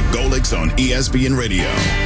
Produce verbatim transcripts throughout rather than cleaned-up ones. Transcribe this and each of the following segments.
Golics on E S P N Radio.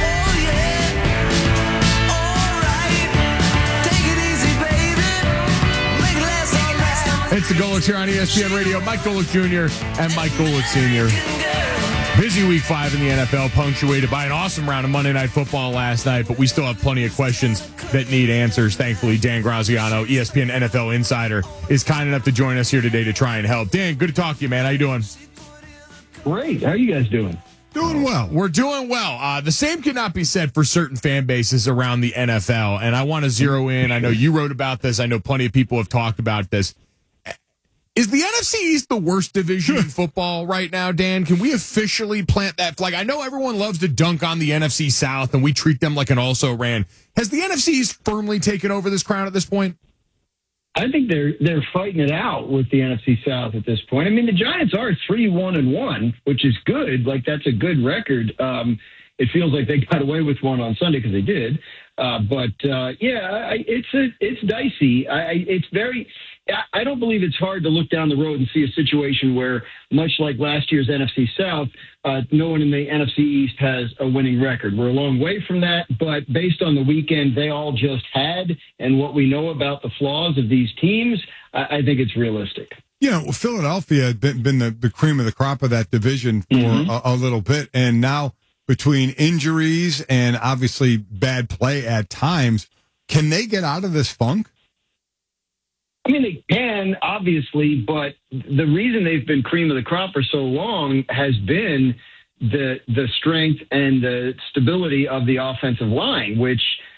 It's the Golics here on E S P N Radio. Mike Golic Junior and Mike Golic Senior Busy week five in the N F L, punctuated by an awesome round of Monday Night Football last night, but we still have plenty of questions that need answers. Thankfully, Dan Graziano, E S P N N F L insider, is kind enough to join us here today to try and help. Dan, good to talk to you, man. How you doing? Great. How are you guys doing? Doing well. We're doing well. Uh, the same cannot be said for certain fan bases around the N F L, and I want to zero in. I know you wrote about this. I know plenty of people have talked about this. Is the N F C East the worst division in football right now, Dan? Can we officially plant that flag? I know everyone loves to dunk on the N F C South, and we treat them like an also-ran. Has the N F C East firmly taken over this crown at this point? I think they're they're fighting it out with the N F C South at this point. I mean, the Giants are three one and one, which is good. Like, that's a good record. Um, it feels like they got away with one on Sunday because they did. Uh, but uh, yeah, I, it's a, it's dicey. I, it's very. I don't believe it's hard to look down the road and see a situation where, much like last year's N F C South, uh, no one in the N F C East has a winning record. We're a long way from that, but based on the weekend they all just had and what we know about the flaws of these teams, I, I think it's realistic. You know, Philadelphia had been, been the, the cream of the crop of that division for mm-hmm. a, a little bit, and now between injuries and obviously bad play at times, can they get out of this funk? I mean, they can, obviously, but the reason they've been cream of the crop for so long has been the the strength and the stability of the offensive line, which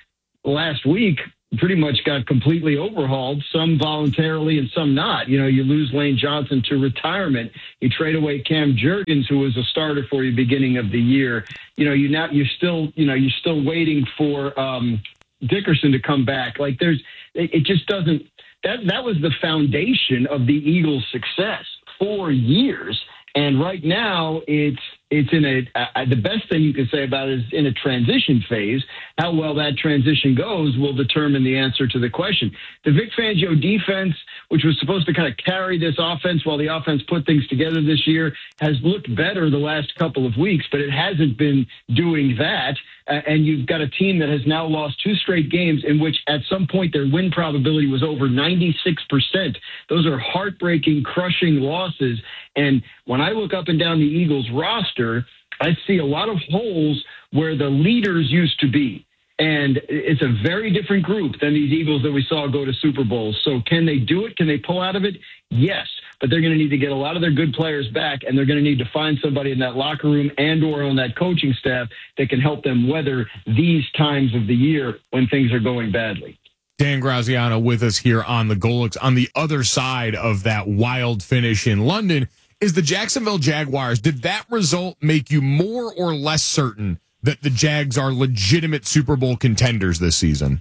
last week pretty much got completely overhauled, some voluntarily and some not. You know, you lose Lane Johnson to retirement. You trade away Cam Jurgens, who was a starter for you beginning of the year. You know, you now you're still, you know, you're still waiting for um, Dickerson to come back. Like, there's, it, it just doesn't. That that was the foundation of the Eagles' success for years, and right now it's it's in a uh, the best thing you can say about it is in a transition phase. How well that transition goes will determine the answer to the question. The Vic Fangio defense, which was supposed to kind of carry this offense while the offense put things together this year, has looked better the last couple of weeks, but it hasn't been doing that. Uh, and you've got a team that has now lost two straight games in which at some point their win probability was over ninety-six percent. Those are heartbreaking, crushing losses. And when I look up and down the Eagles roster, I see a lot of holes where the leaders used to be. And it's a very different group than these Eagles that we saw go to Super Bowls. So can they do it? Can they pull out of it? Yes. But they're going to need to get a lot of their good players back, and they're going to need to find somebody in that locker room and or on that coaching staff that can help them weather these times of the year when things are going badly. Dan Graziano with us here on the Golics. On the other side of that wild finish in London is the Jacksonville Jaguars. Did that result make you more or less certain that the Jags are legitimate Super Bowl contenders this season?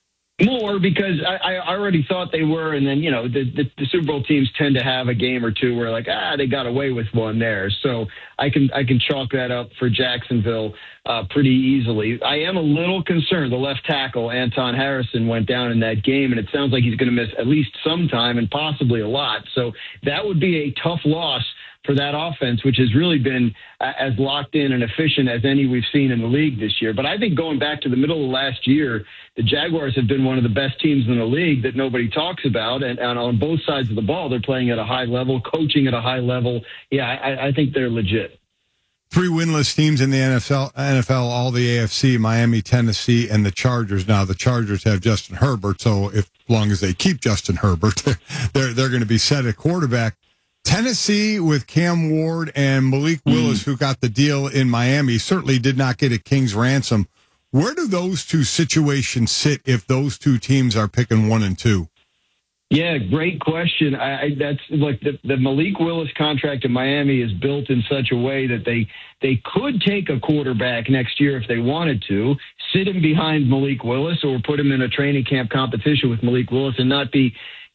More, because I, I already thought they were, and then, you know, the, the, the Super Bowl teams tend to have a game or two where, like, ah, they got away with one there. So I can I can chalk that up for Jacksonville uh, pretty easily. I am a little concerned. The left tackle, Anton Harrison, went down in that game, and it sounds like he's going to miss at least some time and possibly a lot. So that would be a tough loss for that offense, which has really been uh, as locked in and efficient as any we've seen in the league this year. But I think going back to the middle of last year, the Jaguars have been one of the best teams in the league that nobody talks about. And, and on both sides of the ball, they're playing at a high level, coaching at a high level. Yeah, I, I think they're legit. Three winless teams in the N F L, N F L, all the A F C, Miami, Tennessee, and the Chargers. Now, the Chargers have Justin Herbert, so if, as long as they keep Justin Herbert, they're, they're, they're going to be set at quarterback. Tennessee with Cam Ward and Malik Willis, who got the deal in Miami, certainly did not get a king's ransom. Where do those two situations sit if those two teams are picking one and two? Yeah, great question. I, I that's like the, the Malik Willis contract in Miami is built in such a way that they they could take a quarterback next year if they wanted to, sit him behind Malik Willis, or put him in a training camp competition with Malik Willis and not be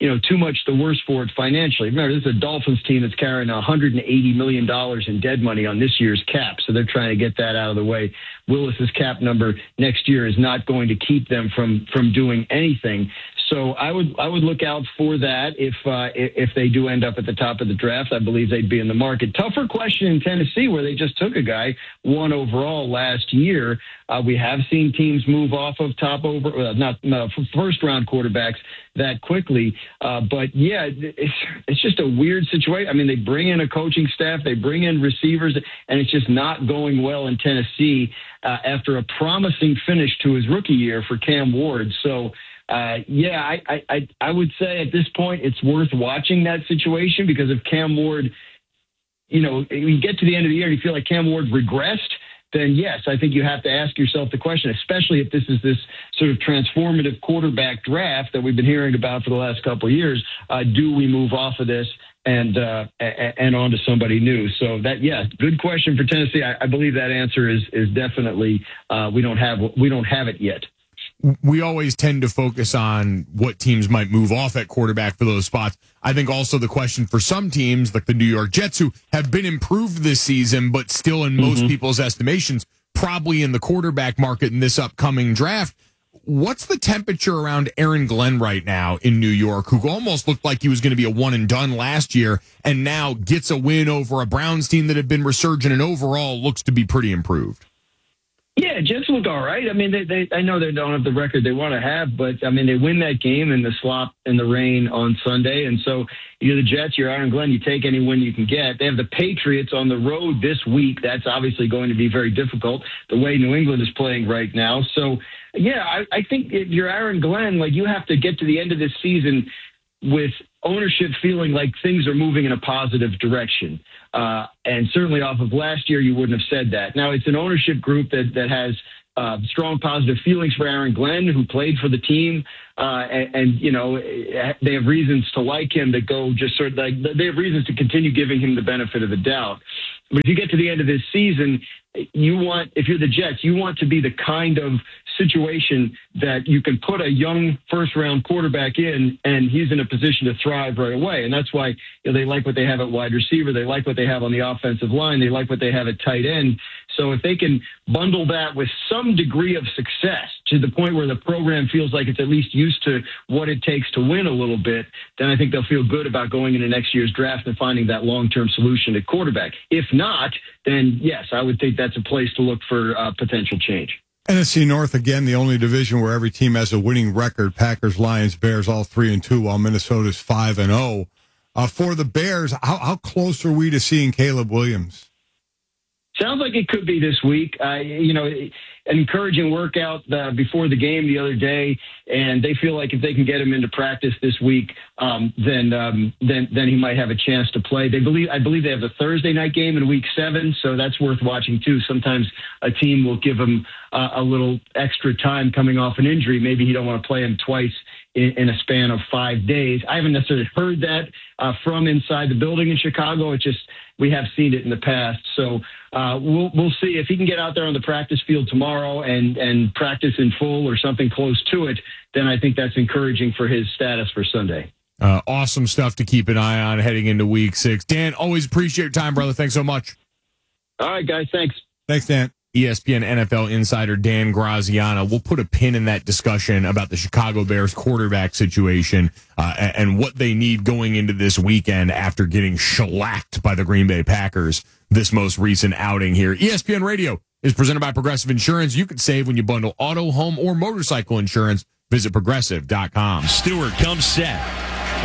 you know, too much the worse for it financially. Remember, this is a Dolphins team that's carrying one hundred eighty million dollars in dead money on this year's cap, so they're trying to get that out of the way. Willis's cap number next year is not going to keep them from from doing anything. So I would I would look out for that if uh, if they do end up at the top of the draft. I believe they'd be in the market. Tougher question in Tennessee, where they just took a guy one overall last year. Uh, we have seen teams move off of top over uh, not uh, first round quarterbacks that quickly. Uh, but yeah, it's it's just a weird situation. I mean, they bring in a coaching staff, they bring in receivers, and it's just not going well in Tennessee uh, after a promising finish to his rookie year for Cam Ward. So. Uh, yeah, I, I, I would say at this point it's worth watching that situation, because if Cam Ward, you know, you get to the end of the year and you feel like Cam Ward regressed, then yes, I think you have to ask yourself the question, especially if this is this sort of transformative quarterback draft that we've been hearing about for the last couple of years. Uh, do we move off of this and uh, and on to somebody new? So that, yeah, good question for Tennessee. I, I believe that answer is is definitely uh, we don't have we don't have it yet. We always tend to focus on what teams might move off at quarterback for those spots. I think also the question for some teams, like the New York Jets, who have been improved this season, but still in most mm-hmm. people's estimations, probably in the quarterback market in this upcoming draft. What's the temperature around Aaron Glenn right now in New York, who almost looked like he was going to be a one and done last year and now gets a win over a Browns team that had been resurgent and overall looks to be pretty improved? Yeah, Jets look all right. I mean, they, they I know they don't have the record they want to have, but I mean, they win that game in the slop in the rain on Sunday. And so you're the Jets, you're Aaron Glenn, you take any win you can get. They have the Patriots on the road this week. That's obviously going to be very difficult the way New England is playing right now. So, yeah, I, I think if you're Aaron Glenn, like, you have to get to the end of this season with ownership feeling like things are moving in a positive direction. Uh, and certainly off of last year, you wouldn't have said that. Now, it's an ownership group that, that has uh, strong positive feelings for Aaron Glenn, who played for the team. Uh, and, and, you know, they have reasons to like him that go just sort of like, they have reasons to continue giving him the benefit of the doubt. But if you get to the end of this season, you want, if you're the Jets, you want to be the kind of situation that you can put a young first round quarterback in and he's in a position to thrive right away. And that's why, you know, they like what they have at wide receiver. They like what they have on the offensive line. They like what they have at tight end. So if they can bundle that with some degree of success to the point where the program feels like it's at least used to what it takes to win a little bit, then I think they'll feel good about going into next year's draft and finding that long-term solution at quarterback. If not, then yes, I would think that's a place to look for uh, potential change. N F C North, again, the only division where every team has a winning record. Packers, Lions, Bears, all three and two, while Minnesota's five and oh. Uh, for the Bears, how, how close are we to seeing Caleb Williams? Sounds like it could be this week. Uh, you know, an encouraging workout uh, before the game the other day, and they feel like if they can get him into practice this week, um, then um, then then he might have a chance to play. They believe, I believe, they have the Thursday night game in Week Seven, so that's worth watching too. Sometimes a team will give him uh, a little extra time coming off an injury. Maybe you don't want to play him twice in, in a span of five days. I haven't necessarily heard that uh, from inside the building in Chicago. It's just we have seen it in the past, so. Uh, we'll we'll see if he can get out there on the practice field tomorrow and, and practice in full or something close to it. Then I think that's encouraging for his status for Sunday. Uh, awesome stuff to keep an eye on heading into Week Six. Dan, always appreciate your time, brother. Thanks so much. All right, guys. Thanks. Thanks, Dan. E S P N N F L insider Dan Graziano. We'll put a pin in that discussion about the Chicago Bears quarterback situation uh, and what they need going into this weekend after getting shellacked by the Green Bay Packers this most recent outing here. E S P N Radio is presented by Progressive Insurance. You can save when you bundle auto, home, or motorcycle insurance. Visit progressive dot com. Stewart comes set. The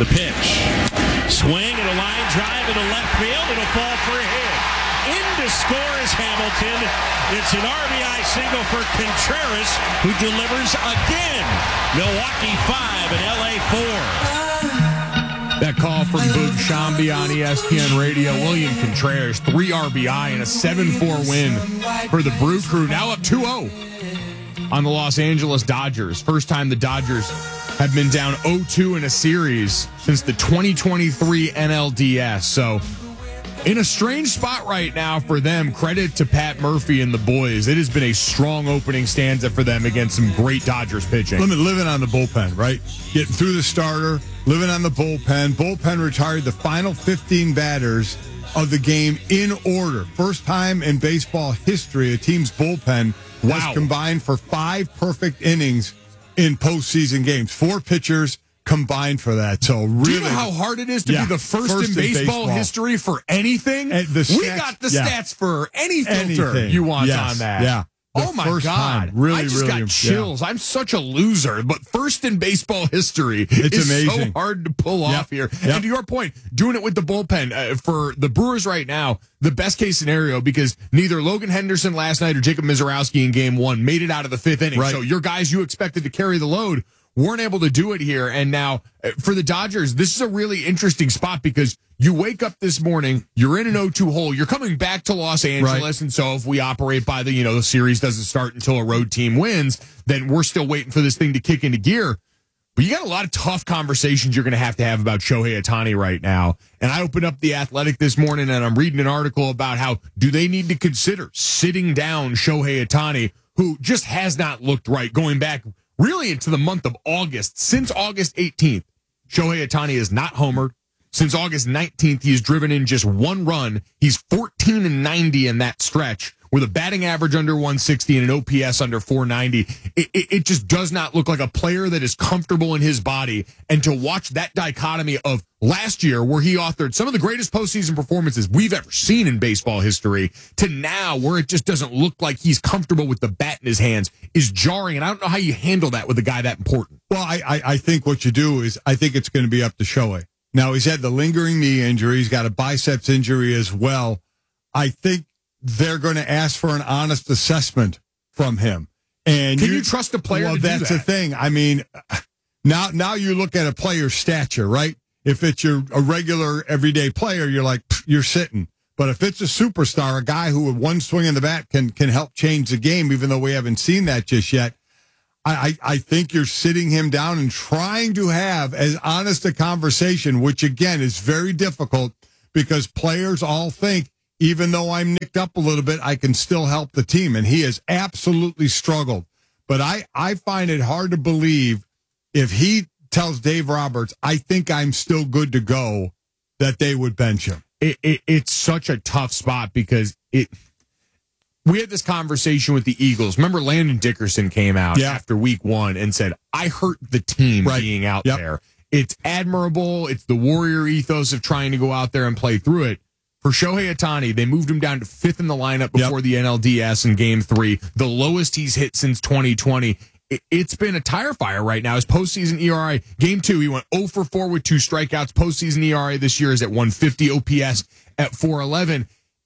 pitch. Swing and a line drive into left field. It'll fall for a hit. In to score is Hamilton. It's an R B I single for Contreras, who delivers again. Milwaukee five and L A four. That call from Boog Shambi on E S P N Radio. William Contreras, three R B I and a seven four win for the Brew Crew. Now up two oh on the Los Angeles Dodgers. First time the Dodgers have been down oh two in a series since the twenty twenty-three N L D S. So in a strange spot right now for them. Credit to Pat Murphy and the boys. It has been a strong opening stanza for them against some great Dodgers pitching. Living on the bullpen, right? Getting through the starter, living on the bullpen. Bullpen retired the final fifteen batters of the game in order. First time in baseball history, a team's bullpen Wow. has combined for five perfect innings in postseason games. Four pitchers combined for that. So really, do you know how hard it is to yeah, be the first, first in, baseball in baseball history for anything? And the we stats, got the yeah. stats for any filter Anything. you want Yes, on that. yeah. The Oh my first God! time. Really, I just really, got yeah. chills. I'm such a loser, but first in baseball history, It's is amazing. so hard to pull Yep. off here. Yep. And to your point, doing it with the bullpen uh, for the Brewers right now, the best case scenario because neither Logan Henderson last night or Jacob Mizorowski in Game One made it out of the fifth inning. Right. So your guys you expected to carry the load weren't able to do it here. And now uh, for the Dodgers, this is a really interesting spot because you wake up this morning, you're in an oh two hole, you're coming back to Los Angeles, Right. and so if we operate by the, you know, the series doesn't start until a road team wins, then we're still waiting for this thing to kick into gear. But you got a lot of tough conversations you're going to have to have about Shohei Ohtani right now. And I opened up The Athletic this morning, and I'm reading an article about how do they need to consider sitting down Shohei Ohtani, who just has not looked right going back really into the month of August. Since August eighteenth, Shohei Ohtani is not homered. Since August nineteenth, he has driven in just one run. He's fourteen and ninety in that stretch with a batting average under one sixty and an O P S under four ninety. It, it, it just does not look like a player that is comfortable in his body. And to watch that dichotomy of last year where he authored some of the greatest postseason performances we've ever seen in baseball history to now where it just doesn't look like he's comfortable with the bat in his hands is jarring. And I don't know how you handle that with a guy that important. Well, I, I, I think what you do is I think it's going to be up to Shohei. Now, he's had the lingering knee injury. He's got a biceps injury as well. I think they're going to ask for an honest assessment from him. And Can you, you trust a player well, to do that's that? the thing. I mean, now now you look at a player's stature, right? If it's your a regular everyday player, you're like, you're sitting. But if it's a superstar, a guy who with one swing of the bat can can help change the game, even though we haven't seen that just yet, I, I, I think you're sitting him down and trying to have as honest a conversation, which, again, is very difficult because players all think, even though I'm nicked up a little bit, I can still help the team. And he has absolutely struggled. But I, I find it hard to believe if he tells Dave Roberts, I think I'm still good to go, that they would bench him. It, it, it's such a tough spot because it. We had this conversation with the Eagles. Remember, Landon Dickerson came out yeah. after week one and said, I hurt the team right. being out yep. there. It's admirable. It's the Warrior ethos of trying to go out there and play through it. For Shohei Ohtani, they moved him down to fifth in the lineup before yep. the N L D S in game three, the lowest he's hit since twenty twenty. It, it's been a tire fire right now. His postseason E R A, game two, he went oh for four with two strikeouts. Postseason E R A this year is at one fifty, O P S at four eleven.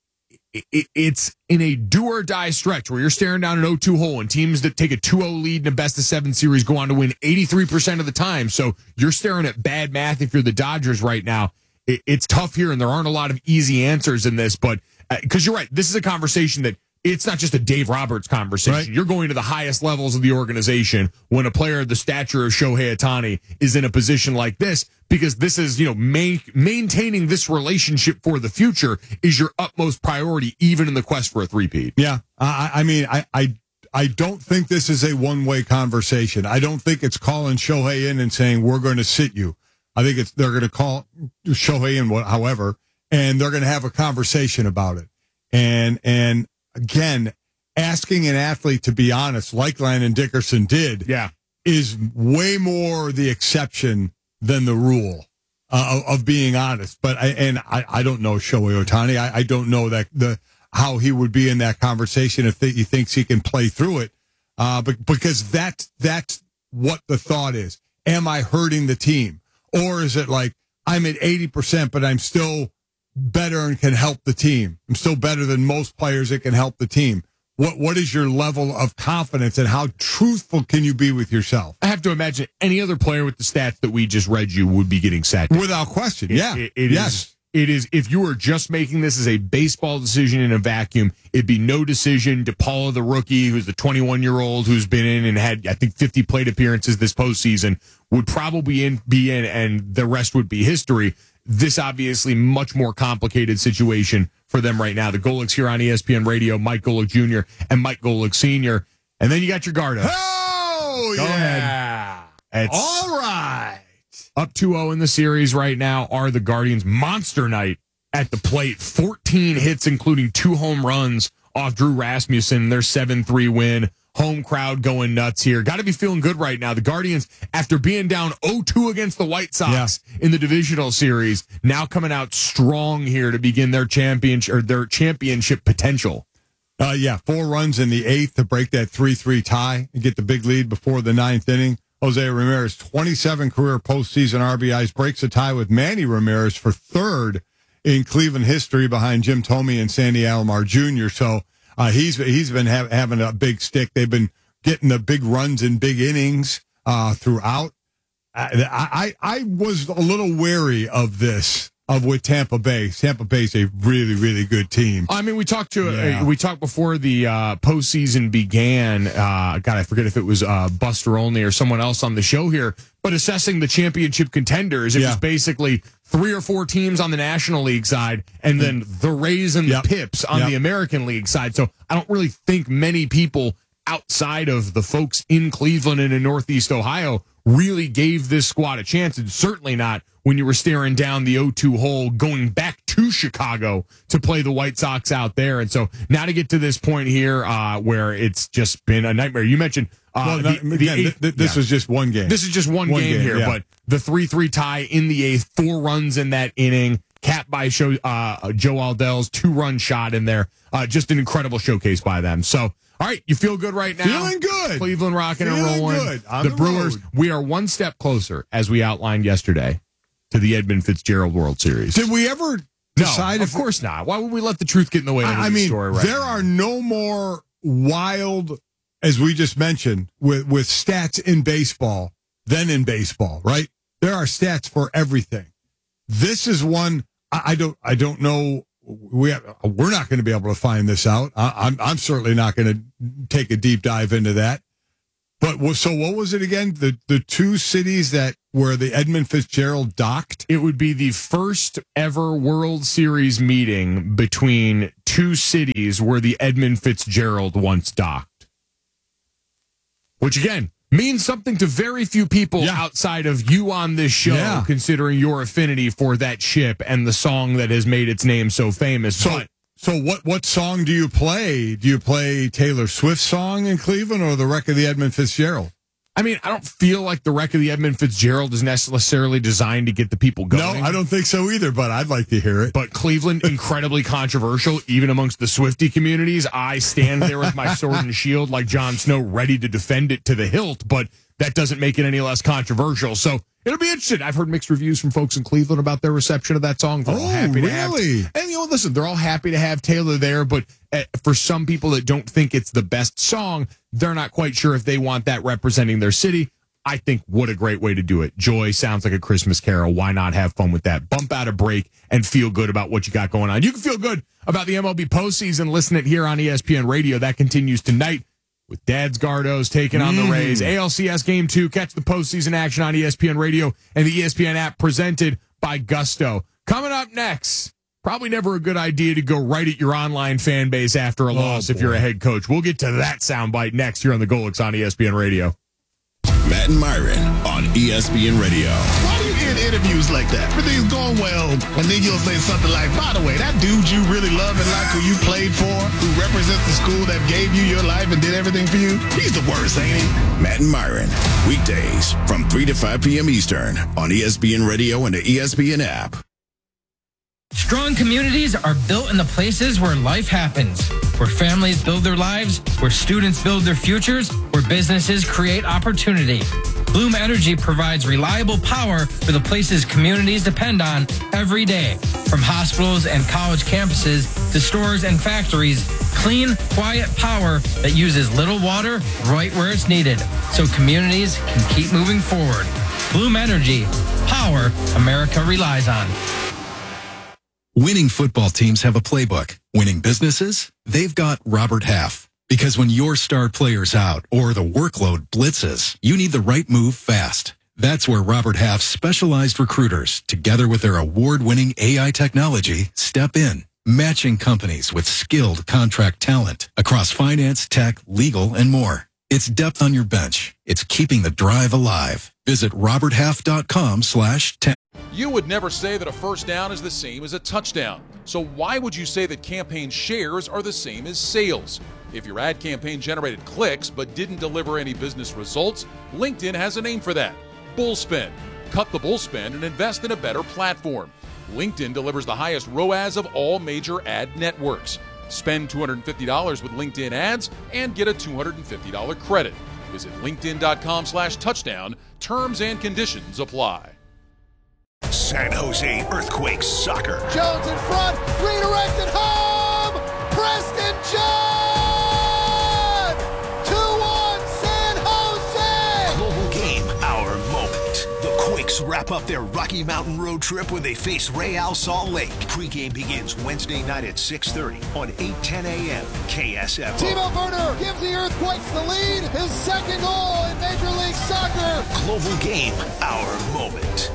It's in a do-or-die stretch where you're staring down an oh two hole and teams that take a two oh lead in a best-of-seven series go on to win eighty-three percent of the time. So you're staring at bad math if you're the Dodgers right now. It's tough here, and there aren't a lot of easy answers in this. But because uh, you're right, this is a conversation that it's not just a Dave Roberts conversation. Right. You're going to the highest levels of the organization when a player of the stature of Shohei Ohtani is in a position like this, because this is, you know, main, maintaining this relationship for the future is your utmost priority, even in the quest for a three-peat. Yeah. I, I mean, I, I, I don't think this is a one-way conversation. I don't think it's calling Shohei in and saying, we're going to sit you. I think it's, they're going to call Shohei in, however, and they're going to have a conversation about it. And, and, Again, asking an athlete to be honest, like Landon Dickerson did, yeah. is way more the exception than the rule uh, of, of being honest. But I, and I, I don't know Shohei Ohtani. I, I don't know that the how he would be in that conversation if he thinks he can play through it. Uh, but because that that's what the thought is. Am I hurting the team, or is it like I'm at eighty percent, but I'm still better and can help the team? I'm still better than most players that can help the team. What What is your level of confidence, and how truthful can you be with yourself? I have to imagine any other player with the stats that we just read you would be getting sat down. Without question, it, yeah. It, it yes. Is, it is, if you were just making this as a baseball decision in a vacuum, it'd be no decision. DePaula, the rookie, who's the twenty-one-year-old who's been in and had, I think, fifty plate appearances this postseason, would probably in, be in, and the rest would be history. this obviously much more complicated situation for them right now. The Golics here on E S P N Radio, Mike Golic Junior and Mike Golic Senior And then you got your Gardo. Oh, Go yeah. ahead. It's All right. up two oh in the series right now are the Guardians. Monster night at the plate. fourteen hits, including two home runs off Drew Rasmussen. Their seven three win. Home crowd going nuts here. Got to be feeling good right now. The Guardians, after being down oh two against the White Sox yeah. in the divisional series, now coming out strong here to begin their championship or their championship potential. Uh, yeah, four runs in the eighth to break that three three tie and get the big lead before the ninth inning. Jose Ramirez, twenty-seven career postseason R B Is, breaks a tie with Manny Ramirez for third in Cleveland history behind Jim Thome and Sandy Alomar Junior So uh, he's he's been ha- having a big stick. They've been getting the big runs in big innings uh, throughout. I, I I was a little wary of this. Of with Tampa Bay. Tampa Bay's a really, really good team. I mean, we talked to yeah. uh, we talked before the uh, postseason began. Uh, God, I forget if it was uh, Buster Olney or someone else on the show here. But assessing the championship contenders, it yeah. was basically three or four teams on the National League side, and then the Rays and yep. the Pips on yep. the American League side. So I don't really think many people outside of the folks in Cleveland and in Northeast Ohio really gave this squad a chance, and certainly not when you were staring down the oh two hole going back to Chicago to play the White Sox out there. And so now to get to this point here uh, where it's just been a nightmare. You mentioned uh, well, the, no, the again, eighth, th- this yeah. was just one game. This is just one, one game, game here, yeah. but the three three tie in the eighth, four runs in that inning, capped by show, uh, Joe Aldell's two-run shot in there. Uh, just an incredible showcase by them. So, all right, you feel good right now? Feeling good. Cleveland rocking and Feeling rolling. good. On the, the Brewers, road. we are one step closer, as we outlined yesterday, to the Edmund Fitzgerald World Series. Did we ever decide? No, if of course not. Why would we let the truth get in the way of I, the I mean, story right there now? are no more wild, as we just mentioned, with, with stats in baseball than in baseball, right? There are stats for everything. This is one I, I don't I don't know. We have, we're not going to be able to find this out. I, I'm I'm certainly not going to take a deep dive into that. But so what was it again? The the two cities that where the Edmund Fitzgerald docked? It would be the first ever World Series meeting between two cities where the Edmund Fitzgerald once docked. Which again means something to very few people yeah. outside of you on this show, yeah. considering your affinity for that ship and the song that has made its name so famous. So, but, so what, what song do you play? Do you play Taylor Swift's song in Cleveland or the wreck of the Edmund Fitzgerald? I mean, I don't feel like the wreck of the Edmund Fitzgerald is necessarily designed to get the people going. No, I don't think so either, but I'd like to hear it. But Cleveland, incredibly controversial, even amongst the Swiftie communities. I stand there with my sword and shield like Jon Snow, ready to defend it to the hilt, but that doesn't make it any less controversial. So it'll be interesting. I've heard mixed reviews from folks in Cleveland about their reception of that song. They're oh, all happy to really? have, and you know, listen, they're all happy to have Taylor there, but uh, for some people that don't think it's the best song, they're not quite sure if they want that representing their city. I think what a great way to do it. Joy sounds like a Christmas carol. Why not have fun with that? Bump out a break and feel good about what you got going on. You can feel good about the M L B postseason. Listen it here on E S P N Radio. That continues tonight with Dad's Gardos taking on the Rays. A L C S Game two. Catch the postseason action on E S P N Radio and the E S P N app presented by Gusto. Coming up next, probably never a good idea to go right at your online fan base after a oh, loss boy. if you're a head coach. We'll get to that soundbite next here on the Golics on E S P N Radio. Matt and Myron on E S P N Radio. Why do you end interviews like that? Everything's going well, and then you'll say something like, by the way, that dude you really love and like who you played for, who represents the school that gave you your life and did everything for you, he's the worst, ain't he? Matt and Myron, weekdays from three to five p.m. Eastern on E S P N Radio and the E S P N app. Strong communities are built in the places where life happens, where families build their lives, where students build their futures, where businesses create opportunity. Bloom Energy provides reliable power for the places communities depend on every day. From hospitals and college campuses to stores and factories, clean, quiet power that uses little water right where it's needed, so communities can keep moving forward. Bloom Energy, power America relies on. Winning football teams have a playbook. Winning businesses, they've got Robert Half. Because when your star player's out or the workload blitzes, you need the right move fast. That's where Robert Half's specialized recruiters, together with their award-winning A I technology, step in, matching companies with skilled contract talent across finance, tech, legal, and more. It's depth on your bench. It's keeping the drive alive. Visit roberthalf.com slash 10. You would never say that a first down is the same as a touchdown. So why would you say that campaign shares are the same as sales? If your ad campaign generated clicks but didn't deliver any business results, LinkedIn has a name for that. Bullspend. Cut the bullspend and invest in a better platform. LinkedIn delivers the highest R O A S of all major ad networks. Spend two hundred fifty dollars with LinkedIn ads and get a two hundred fifty dollars credit. Visit linkedin.com slash touchdown. Terms and conditions apply. San Jose Earthquakes soccer. Jones in front, redirected home. Preston John. two one San Jose. Global game, our moment. The Quakes wrap up their Rocky Mountain road trip when they face Real Salt Lake. Pre-game begins Wednesday night at six thirty on eight ten a.m. K S F O. Timo Werner gives the Earthquakes the lead. His second goal in Major League Soccer. Global game, our moment.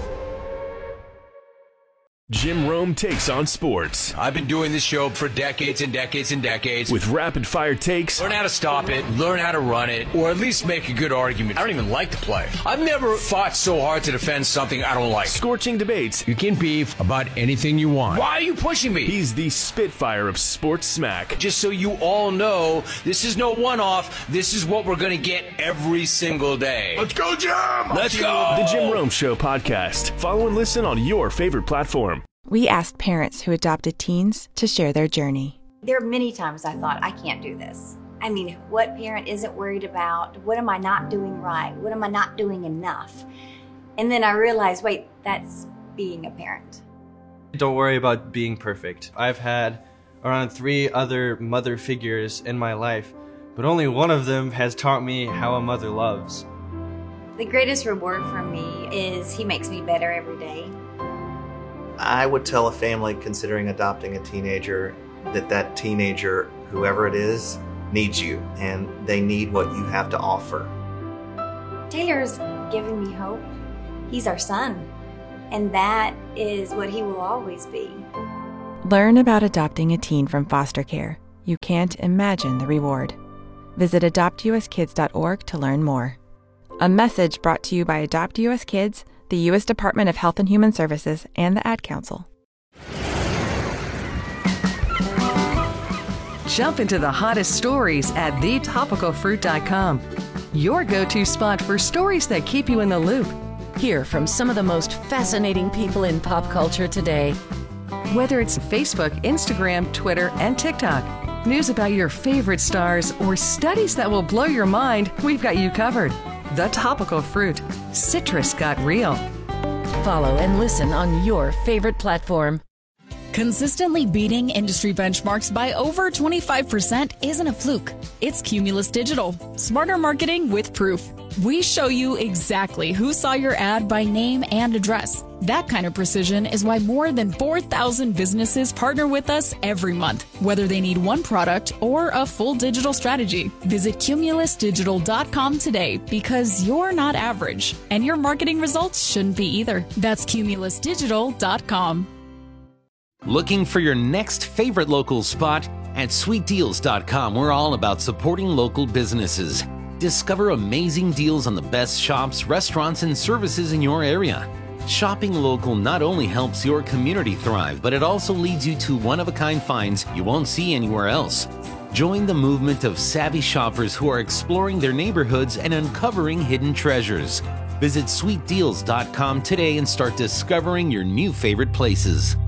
Jim Rome takes on sports. I've been doing this show for decades and decades and decades. With rapid-fire takes. Learn how to stop it, learn how to run it, or at least make a good argument. I don't even like the play. I've never fought so hard to defend something I don't like. Scorching debates. You can beef about anything you want. Why are you pushing me? He's the Spitfire of sports smack. Just so you all know, this is no one-off. This is what we're going to get every single day. Let's go, Jim! Let's go! The Jim Rome Show podcast. Follow and listen on your favorite platform. We asked parents who adopted teens to share their journey. There are many times I thought, I can't do this. I mean, what parent isn't worried about? What am I not doing right? What am I not doing enough? And then I realized, wait, that's being a parent. Don't worry about being perfect. I've had around three other mother figures in my life, but only one of them has taught me how a mother loves. The greatest reward for me is he makes me better every day. I would tell a family considering adopting a teenager that that teenager, whoever it is, needs you, and they need what you have to offer. Taylor's given me hope. He's our son, and that is what he will always be. Learn about adopting a teen from foster care. You can't imagine the reward. Visit adopt u s kids dot org to learn more. A message brought to you by Adopt U S Kids, the U S Department of Health and Human Services, and the Ad Council. Jump into the hottest stories at the topical fruit dot com. Your go-to spot for stories that keep you in the loop. Hear from some of the most fascinating people in pop culture today. Whether it's Facebook, Instagram, Twitter, and TikTok, news about your favorite stars, or studies that will blow your mind, we've got you covered. The Topical Fruit. Citrus got real. Follow and listen on your favorite platform. Consistently beating industry benchmarks by over twenty-five percent isn't a fluke. It's Cumulus Digital. Smarter marketing with proof. We show you exactly who saw your ad by name and address. That kind of precision is why more than four thousand businesses partner with us every month, whether they need one product or a full digital strategy. Visit cumulus digital dot com today because you're not average, and your marketing results shouldn't be either. That's cumulus digital dot com. Looking for your next favorite local spot? At sweet deals dot com, we're all about supporting local businesses. Discover amazing deals on the best shops, restaurants, and services in your area. Shopping local not only helps your community thrive, but it also leads you to one-of-a-kind finds you won't see anywhere else. Join the movement of savvy shoppers who are exploring their neighborhoods and uncovering hidden treasures. Visit sweet deals dot com today and start discovering your new favorite places.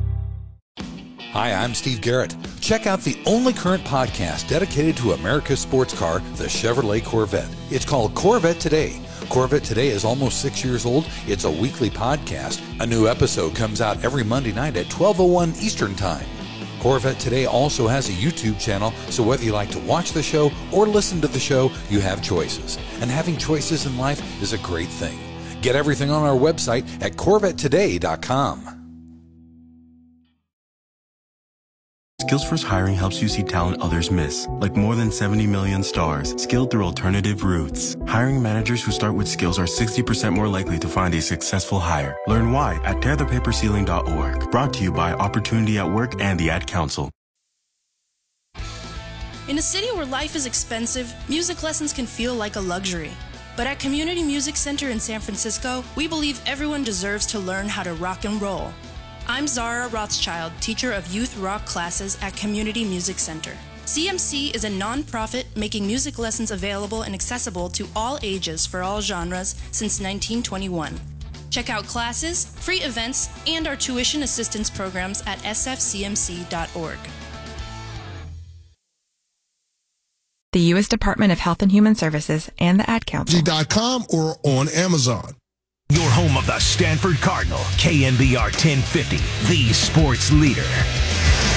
Hi, I'm Steve Garrett. Check out the only current podcast dedicated to America's sports car, the Chevrolet Corvette. It's called Corvette Today. Corvette Today is almost six years old. It's a weekly podcast. A new episode comes out every Monday night at twelve oh one Eastern Time. Corvette Today also has a YouTube channel, so whether you like to watch the show or listen to the show, you have choices. And having choices in life is a great thing. Get everything on our website at corvette today dot com. Skills First Hiring helps you see talent others miss, like more than seventy million stars, skilled through alternative routes. Hiring managers who start with skills are sixty percent more likely to find a successful hire. Learn why at tear the paper ceiling dot org. Brought to you by Opportunity at Work and the Ad Council. In a city where life is expensive, music lessons can feel like a luxury. But at Community Music Center in San Francisco, we believe everyone deserves to learn how to rock and roll. I'm Zara Rothschild, teacher of youth rock classes at Community Music Center. C M C is a non-profit making music lessons available and accessible to all ages for all genres since nineteen twenty-one. Check out classes, free events, and our tuition assistance programs at s f c m c dot org. The U S Department of Health and Human Services and the Ad Council. dot com or on Amazon. Your home of the Stanford Cardinal, K N B R ten fifty, the sports leader.